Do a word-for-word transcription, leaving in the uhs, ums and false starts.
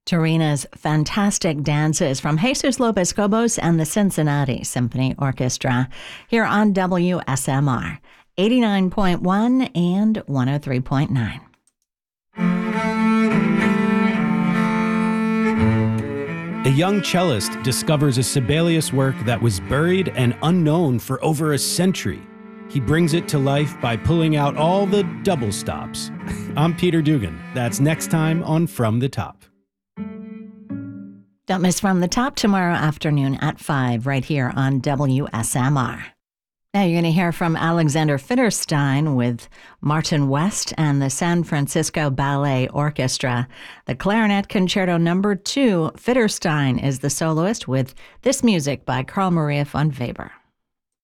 Torina's fantastic dances from Jesus Lopez Cobos and the Cincinnati Symphony Orchestra here on W S M R eighty-nine point one and one oh three point nine. A young cellist discovers a Sibelius work that was buried and unknown for over a century. He brings it to life by pulling out all the double stops. I'm Peter Dugan. That's next time on From the Top. Don't miss From the Top tomorrow afternoon at five right here on W S M R. Now you're going to hear from Alexander Fitterstein with Martin West and the San Francisco Ballet Orchestra. The Clarinet Concerto Number Two, Fitterstein is the soloist with this music by Carl Maria von Weber.